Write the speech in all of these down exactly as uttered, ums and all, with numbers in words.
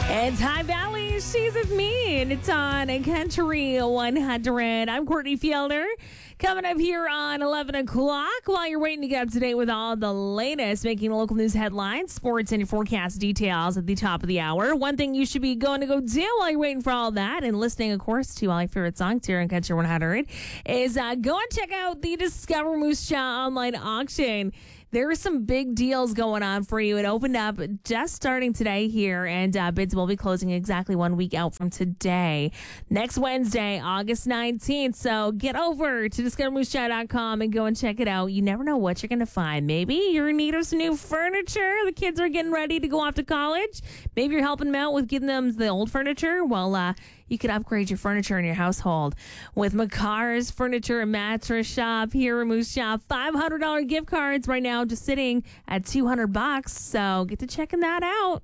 It's High Valley. She's with me, and it's on Country one hundred. I'm Courtney Fielder. Coming up here on eleven o'clock while you're waiting to get up to date with all the latest, making local news headlines, sports, and your forecast details at the top of the hour. One thing you should be going to go do while you're waiting for all that and listening, of course, to all your favorite songs here on Country one hundred is uh, go and check out the Discover Moose Jaw online auction. There are some big deals going on for you. It opened up just starting today here, and uh, bids will be closing exactly one week out from today, next Wednesday, August nineteenth. So get over to discover moose jaw dot com and go and check it out. You never know what you're going to find. Maybe you're in need of some new furniture. The kids are getting ready to go off to college. Maybe you're helping them out with getting them the old furniture. Well, uh, you could upgrade your furniture in your household with Makar's Furniture and Mattress Shop here in Moose Jaw. five hundred dollars gift cards right now, just sitting at two hundred bucks. So get to checking that out.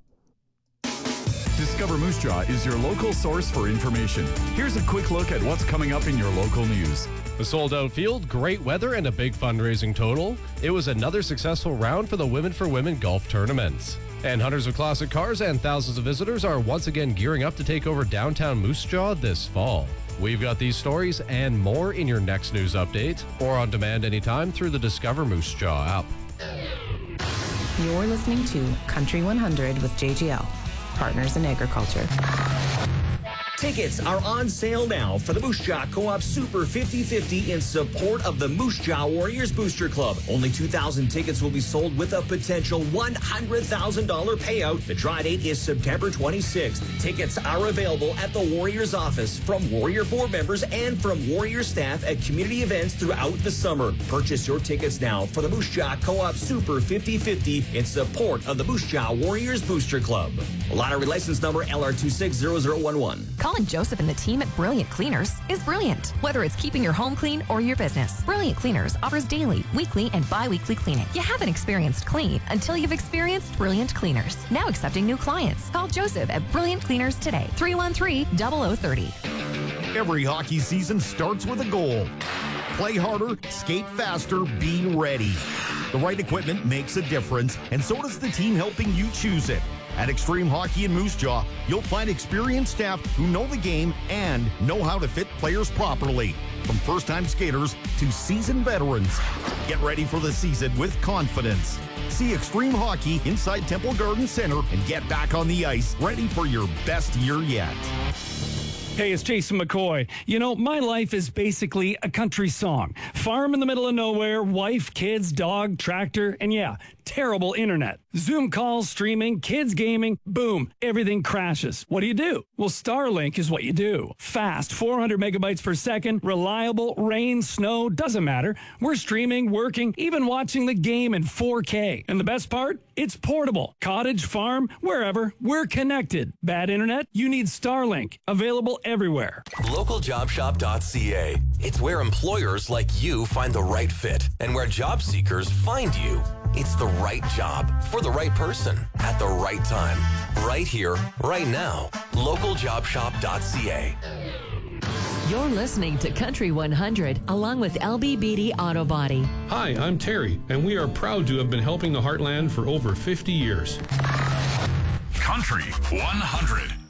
Discover Moose Jaw is your local source for information. Here's a quick look at what's coming up in your local news. A sold-out field, great weather, and a big fundraising total. It was another successful round for the Women for Women golf tournaments. And hunters of classic cars and thousands of visitors are once again gearing up to take over downtown Moose Jaw this fall. We've got these stories and more in your next news update or on demand anytime through the Discover Moose Jaw app. You're listening to Country one hundred with J G L, Partners in Agriculture. Tickets are on sale now for the Moose Jaw Co-op Super fifty fifty in support of the Moose Jaw Warriors Booster Club. Only two thousand tickets will be sold with a potential one hundred thousand dollars payout. The draw date is September twenty-sixth. Tickets are available at the Warriors office from Warrior board members and from Warrior staff at community events throughout the summer. Purchase your tickets now for the Moose Jaw Co-op Super fifty fifty in support of the Moose Jaw Warriors Booster Club. Lottery license number L R two six zero zero one one. Calling Joseph and the team at Brilliant Cleaners is brilliant. Whether it's keeping your home clean or your business, Brilliant Cleaners offers daily, weekly, and bi-weekly cleaning. You haven't experienced clean until you've experienced Brilliant Cleaners. Now accepting new clients. Call Joseph at Brilliant Cleaners today. three one three, zero zero three zero. Every hockey season starts with a goal. Play harder, skate faster, be ready. The right equipment makes a difference, and so does the team helping you choose it. At Extreme Hockey in Moose Jaw, you'll find experienced staff who know the game and know how to fit players properly. From first-time skaters to seasoned veterans. Get ready for the season with confidence. See Extreme Hockey inside Temple Garden Center and get back on the ice, ready for your best year yet. Hey, it's Jason McCoy. You know, my life is basically a country song. Farm in the middle of nowhere, wife, kids, dog, tractor, and yeah, terrible internet. Zoom calls, streaming, kids gaming, boom, everything crashes. What do you do? Well, Starlink is what you do. Fast, four hundred megabytes per second, reliable, rain, snow, doesn't matter. We're streaming, working, even watching the game in four K. And the best part? It's portable. Cottage, farm, wherever, we're connected. Bad internet? You need Starlink. Available everywhere. local job shop dot c a. It's where employers like you find the right fit and where job seekers find you. It's the right job for the right person at the right time. Right here, right now. local job shop dot c a. You're listening to Country one hundred along with L B Beatty Auto Body. Hi, I'm Terry, and we are proud to have been helping the Heartland for over fifty years. Country one hundred.